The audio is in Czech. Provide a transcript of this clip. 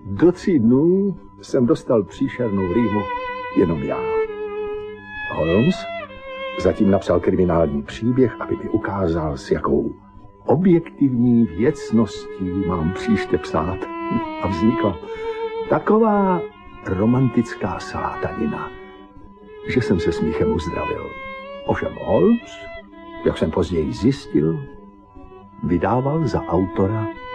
Do 3 dnů jsem dostal příšernou rýmu jenom já. Holmes zatím napsal kriminální příběh, aby mi ukázal, s jakou objektivní věcností mám příště psát. A vznikla taková romantická slátanina, že jsem se smíchem uzdravil. Ovšem Holmes, jak jsem později zjistil, vydával za autora